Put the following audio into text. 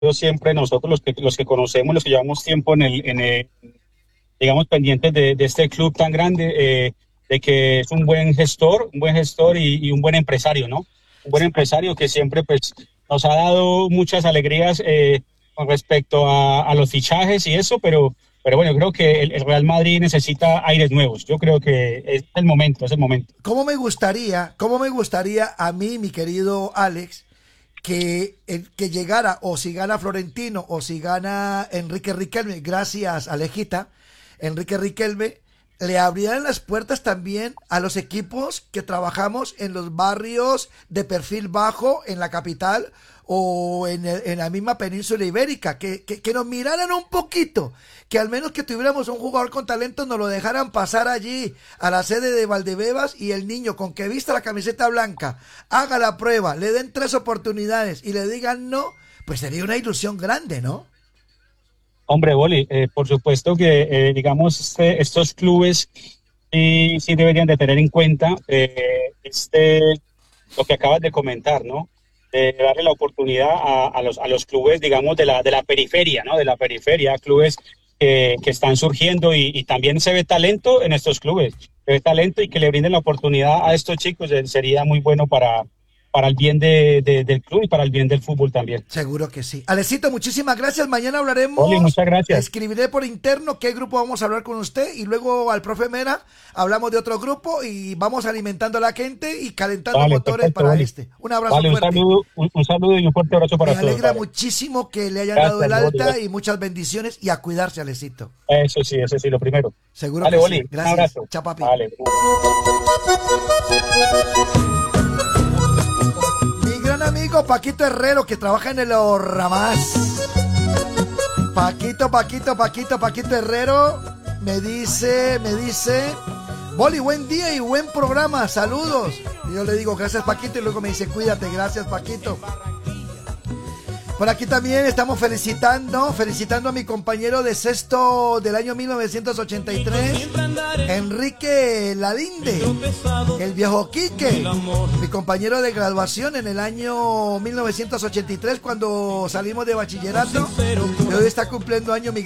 siempre nosotros los que conocemos, los que llevamos tiempo digamos, pendientes de este club tan grande, de que es un buen gestor y un buen empresario, ¿no? Un buen empresario que siempre pues nos ha dado muchas alegrías con respecto a los fichajes y eso, pero bueno, creo que el Real Madrid necesita aires nuevos. Yo creo que es el momento, es el momento. Cómo me gustaría a mí, mi querido Alex, que llegara, o si gana Florentino, o si gana Enrique Riquelme, gracias Alejita, Enrique Riquelme, le abrieran las puertas también a los equipos que trabajamos en los barrios de perfil bajo en la capital o en la misma península ibérica, que nos miraran un poquito, que al menos que tuviéramos un jugador con talento nos lo dejaran pasar allí a la sede de Valdebebas y el niño con que vista la camiseta blanca, haga la prueba, le den 3 oportunidades y le digan no, pues sería una ilusión grande, ¿no? Hombre, Boli, por supuesto que, digamos, estos clubes sí deberían de tener en cuenta lo que acabas de comentar, ¿no? De darle la oportunidad a los clubes, digamos, de la periferia, ¿no? De la periferia, clubes que están surgiendo y también se ve talento en estos clubes. Se ve talento y que le brinden la oportunidad a estos chicos sería muy bueno para el bien del club y para el bien del fútbol también. Seguro que sí. Alecito, muchísimas gracias. Mañana Oli, hablaremos. muchas gracias. Escribiré por interno qué grupo vamos a hablar con usted y luego al profe Mera hablamos de otro grupo y vamos alimentando a la gente y calentando motores perfecto, para Oli. este. Un abrazo Vale, fuerte. un saludo y un fuerte abrazo para Me todos. alegra Vale. muchísimo que le hayan Gracias, dado el alta Oli. y muchas bendiciones y a cuidarse, Alecito. Eso sí, lo primero. Seguro Vale, que Oli, sí. un Gracias. abrazo. Chao, papi. Vale. Mi gran amigo Paquito Herrero que trabaja en el Orramás. Paquito Herrero me dice, Boli, buen día y buen programa, saludos. Y yo le digo, gracias Paquito, y luego me dice, cuídate, gracias Paquito. Por aquí también estamos felicitando a mi compañero de sexto del año 1983, Enrique Lalinde, el viejo Quique, mi compañero de graduación en el año 1983 cuando salimos de bachillerato, y hoy está cumpliendo año mi